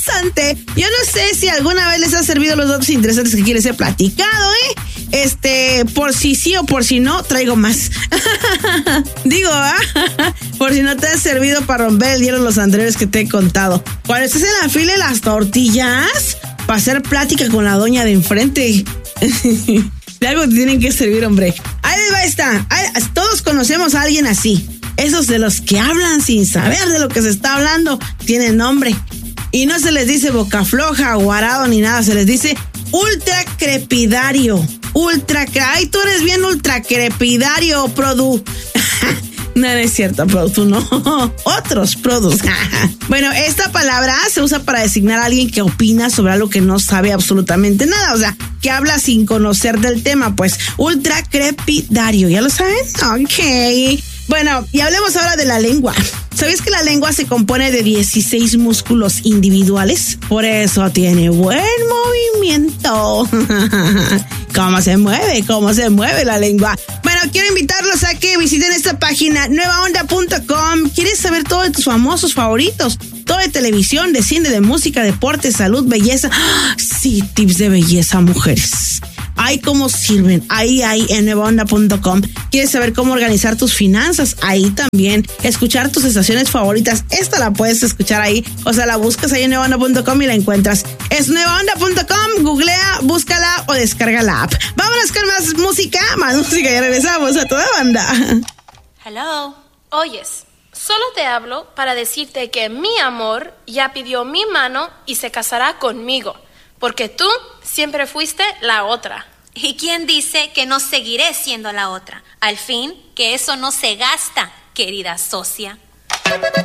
interesante. Yo no sé si alguna vez les ha servido los datos interesantes que quiere ser platicado, por si sí o por si no, traigo más. Digo, por si no te ha servido para romper el hielo los anteriores que te he contado. Cuando estés en la fila de las tortillas, para hacer plática con la doña de enfrente. De algo te tienen que servir, hombre. Ahí les va esta. Todos conocemos a alguien así. Esos de los que hablan sin saber de lo que se está hablando, tienen nombre. Y no se les dice boca floja, guarado ni nada, se les dice ultracrepidario. Ay, tú eres bien ultracrepidario, Produ. No es cierto, Produ, tú no. Otros Produs. Bueno, esta palabra se usa para designar a alguien que opina sobre algo que no sabe absolutamente nada. O sea, que habla sin conocer del tema, pues. Ultracrepidario, ¿ya lo saben? Ok. Bueno, y hablemos ahora de la lengua. ¿Sabías que la lengua se compone de 16 músculos individuales? Por eso tiene buen movimiento. ¿Cómo se mueve la lengua? Bueno, quiero invitarlos a que visiten esta página, nuevaonda.com. ¿Quieres saber todo de tus famosos favoritos? Todo de televisión, de cine, de música, deporte, salud, belleza. Sí, tips de belleza, mujeres. Ahí cómo sirven, ahí en nuevaonda.com. ¿Quieres saber cómo organizar tus finanzas? Ahí también. Escuchar tus estaciones favoritas, esta la puedes escuchar ahí. O sea, la buscas ahí en nuevaonda.com y la encuentras. Es nuevaonda.com, googlea, búscala o descarga la app. Vámonos con más música y regresamos a toda banda. Hello. Oyes, solo te hablo para decirte que mi amor ya pidió mi mano y se casará conmigo. Porque tú siempre fuiste la otra. ¿Y quién dice que no seguiré siendo la otra? Al fin, que eso no se gasta, querida socia.